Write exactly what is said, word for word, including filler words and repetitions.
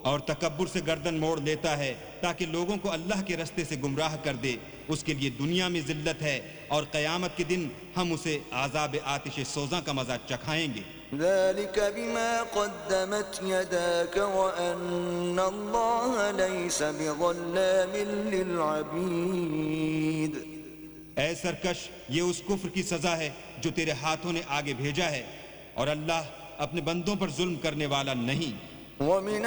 और तकब्बुर से गर्दन मोड़ लेता है ताकि लोगों को अल्लाह के रास्ते से गुमराह कर दे, उसके लिए दुनिया में जिल्लत है और क़यामत के दिन हम उसे आज़ाब आतिश सोज़ा का मज़ा चखाएंगे। ذلك بما قدمت يداك وأن الله ليس بظلام للعبيد। ऐ सरकश, ये उस कुफ्र की सजा है जो तेरे हाथों ने आगे भेजा है, और अल्लाह अपने बंदों पर जुल्म करने वाला नहीं।